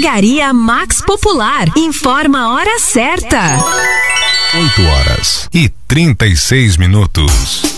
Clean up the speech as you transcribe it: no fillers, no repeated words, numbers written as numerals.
Drogaria Max Popular. Informa a hora certa. 8h36.